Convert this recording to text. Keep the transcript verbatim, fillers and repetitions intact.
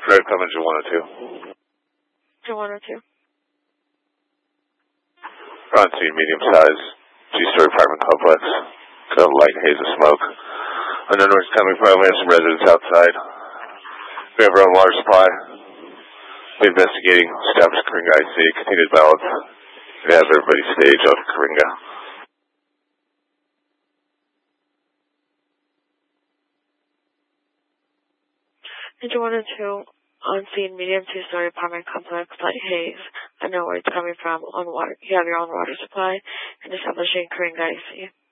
Fred, come into one oh two. To one oh two. On scene, medium size, two-story apartment complex. Got a light haze of smoke. Unknown noise coming from. We have some residents outside. We have our own water supply. We're investigating steps, Coringa I C, continued balance. We have everybody stage off Coringa. Into one oh two, on scene, medium two-story apartment complex, light haze. I know where it's coming from. On water, you have your own water supply, and establishing Coringa I C.